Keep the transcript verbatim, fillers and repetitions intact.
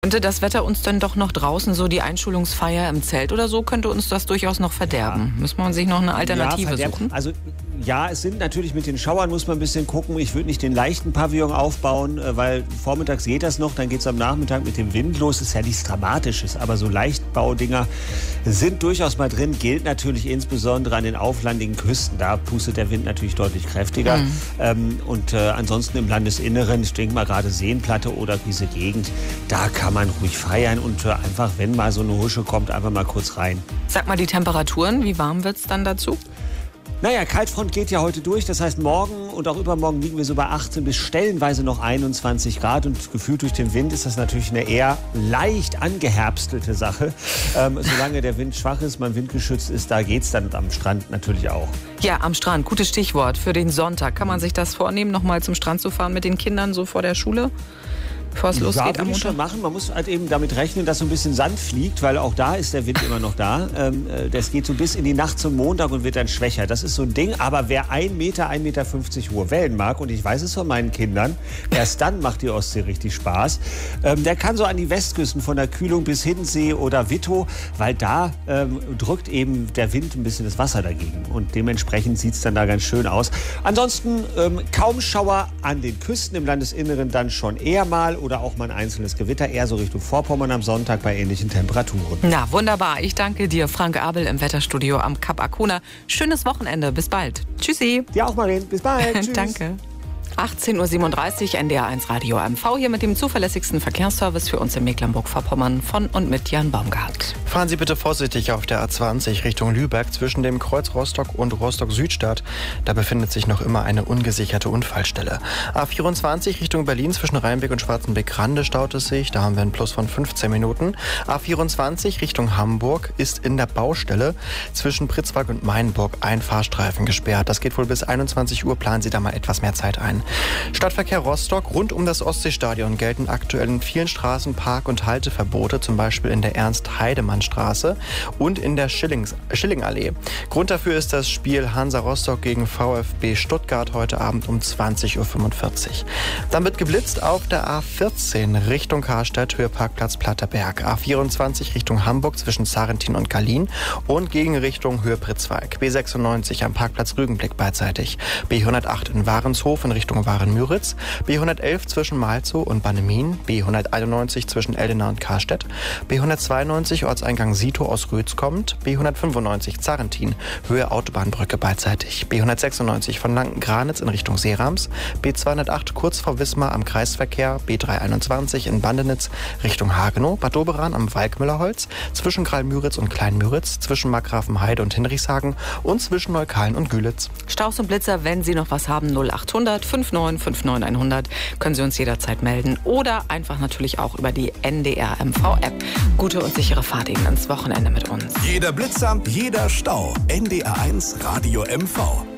Könnte das Wetter uns dann doch noch draußen, so die Einschulungsfeier im Zelt oder so, könnte uns das durchaus noch verderben? Ja. Muss man sich noch eine Alternative ja, suchen? Also ja, es sind natürlich mit den Schauern, muss man ein bisschen gucken. Ich würde nicht den leichten Pavillon aufbauen, weil vormittags geht das noch, dann geht es am Nachmittag mit dem Wind los. Das ist ja nichts Dramatisches, aber so Leichtbaudinger sind durchaus mal drin. Gilt natürlich insbesondere an den auflandigen Küsten. Da pustet der Wind natürlich deutlich kräftiger. Mhm. Ähm, und äh, ansonsten im Landesinneren, ich denke mal gerade Seenplatte oder diese Gegend, da kann man ruhig feiern und äh, einfach, wenn mal so eine Husche kommt, einfach mal kurz rein. Sag mal die Temperaturen, wie warm wird es dann dazu? Naja, Kaltfront geht ja heute durch. Das heißt, morgen und auch übermorgen liegen wir so bei achtzehn bis stellenweise noch einundzwanzig Grad. Und gefühlt durch den Wind ist das natürlich eine eher leicht angeherbstelte Sache. Ähm, solange der Wind schwach ist, man windgeschützt ist, da geht's dann am Strand natürlich auch. Ja, am Strand. Gutes Stichwort für den Sonntag. Kann man sich das vornehmen, noch mal zum Strand zu fahren mit den Kindern so vor der Schule? Bevor es losgeht ja, am Montag. Schon machen. Man muss halt eben damit rechnen, dass so ein bisschen Sand fliegt, weil auch da ist der Wind immer noch da. Ähm, das geht so bis in die Nacht zum Montag und wird dann schwächer. Das ist so ein Ding. Aber wer ein Meter, ein Meter fünfzig hohe Wellen mag, und ich weiß es von meinen Kindern, erst dann macht die Ostsee richtig Spaß. Ähm, der kann so an die Westküsten von der Kühlung bis Hiddensee oder Wittow, weil da ähm, drückt eben der Wind ein bisschen das Wasser dagegen. Und dementsprechend sieht es dann da ganz schön aus. Ansonsten ähm, kaum Schauer an den Küsten, im Landesinneren dann schon eher mal. Oder auch mal ein einzelnes Gewitter, eher so Richtung Vorpommern am Sonntag bei ähnlichen Temperaturen. Na, wunderbar. Ich danke dir, Frank Abel im Wetterstudio am Kap Arkona. Schönes Wochenende. Bis bald. Tschüssi. Dir auch, Marien. Bis bald. Tschüss. Danke. achtzehn Uhr siebenunddreißig, N D R eins Radio M V, hier mit dem zuverlässigsten Verkehrsservice für uns in Mecklenburg-Vorpommern von und mit Jan Baumgart. Fahren Sie bitte vorsichtig auf der A zwanzig Richtung Lübeck zwischen dem Kreuz Rostock und Rostock-Südstadt. Da befindet sich noch immer eine ungesicherte Unfallstelle. A vierundzwanzig Richtung Berlin zwischen Rheinbeck und Schwarzenbeck-Rande staut es sich. Da haben wir einen Plus von fünfzehn Minuten. A vierundzwanzig Richtung Hamburg ist in der Baustelle zwischen Pritzwalk und Mainburg ein Fahrstreifen gesperrt. Das geht wohl bis einundzwanzig Uhr. Planen Sie da mal etwas mehr Zeit ein. Stadtverkehr Rostock. Rund um das Ostseestadion gelten aktuell in vielen Straßen Park- und Halteverbote, zum Beispiel in der Ernst-Heidemann-Straße und in der Schillings- Schillingallee. Grund dafür ist das Spiel Hansa Rostock gegen VfB Stuttgart heute Abend um zwanzig Uhr fünfundvierzig. Dann wird geblitzt auf der A vierzehn Richtung Karstadt, Höhe Parkplatz Platterberg. A vierundzwanzig Richtung Hamburg zwischen Sarrentin und Gallien und gegen Richtung Höhe Pritzwalk. B sechsundneunzig am Parkplatz Rügenblick beidseitig. B hundertacht in Warenshof in Richtung Waren-Müritz, B hundertelf zwischen Malzow und Bannemin, B hunderteinundneunzig zwischen Eldena und Karstedt, B hundertzweiundneunzig Ortseingang Sito aus Rötz kommt, B hundertfünfundneunzig Zarrentin, Höhe Autobahnbrücke beidseitig, B hundertsechsundneunzig von Lanken-Granitz in Richtung Seerams, B zweihundertacht kurz vor Wismar am Kreisverkehr, B dreihunderteinundzwanzig in Bandenitz Richtung Hagenow, Bad Doberan am Walkmüllerholz, zwischen Kralmüritz und Kleinmüritz, zwischen Markgrafenheide und Hinrichshagen und zwischen Neukalen und Gülitz. Staus und Blitzer, wenn Sie noch was haben, null achthundert fünfundneunzig neunundfünfzig hundert, können Sie uns jederzeit melden oder einfach natürlich auch über die N D R M V-App. Gute und sichere Fahrt Ihnen ins Wochenende mit uns. Jeder Blitzer, jeder Stau. N D R eins Radio M V.